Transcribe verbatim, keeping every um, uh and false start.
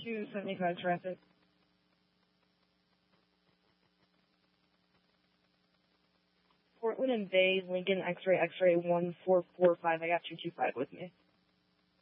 two seventy-five traffic. Portland and Bay, Lincoln, X-ray, X-ray, one four four five. I got two two five with me.